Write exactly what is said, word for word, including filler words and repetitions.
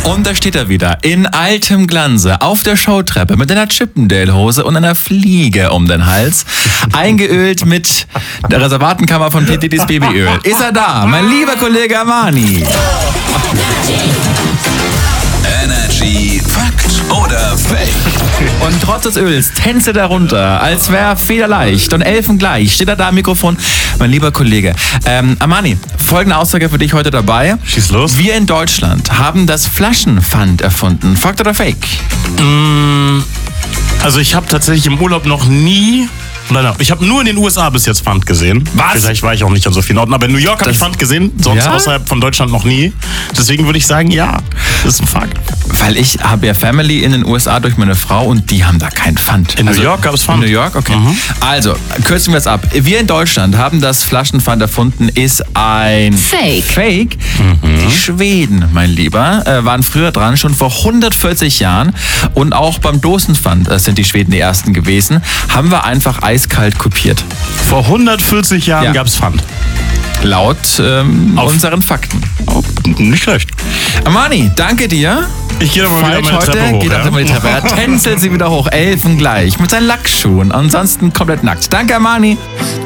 Und da steht er wieder, in altem Glanze, auf der Showtreppe mit einer Chippendale-Hose und einer Fliege um den Hals, eingeölt mit der Reservatenkammer von P T Ds Babyöl. Ist er da, mein lieber Kollege Armani? Energy Fakt oder Fake? Und trotz des Öls tänze darunter, als wäre federleicht und elfengleich. Steht er da am Mikrofon, mein lieber Kollege. Ähm, Armani, folgende Aussage für dich heute dabei. Schieß los. Wir in Deutschland haben das Flaschenpfand erfunden. Fakt oder Fake? Mm, also ich habe tatsächlich im Urlaub noch nie... Nein, nein, ich habe nur in den U S A bis jetzt Pfand gesehen. Was? Vielleicht war ich auch nicht an so vielen Orten, aber in New York habe ich Pfand gesehen, sonst Ja? außerhalb von Deutschland noch nie. Deswegen würde ich sagen, ja, das ist ein Fakt. Weil ich habe ja Family in den U S A durch meine Frau und die haben da kein Pfand. In New York gab es Pfand? In New York, okay. Mhm. Also, kürzen wir es ab. Wir in Deutschland haben das Flaschenpfand erfunden, ist ein Fake. Fake. Die Schweden, mein Lieber, äh, waren früher dran, schon vor hundertvierzig Jahren. Und auch beim Dosenpfand äh, sind die Schweden die ersten gewesen. Haben wir einfach eiskalt kopiert. Vor hundertvierzig Jahren Ja. gab es Pfand. Laut ähm, Auf- unseren Fakten. Oh, nicht schlecht. Armani, danke dir. Ich gehe doch mal wieder Falsch meine heute, Treppe hoch. geht Ja? auch immer die Treppe. Er tänzelt sie wieder hoch, elfengleich, mit seinen Lackschuhen. Ansonsten komplett nackt. Danke, Armani.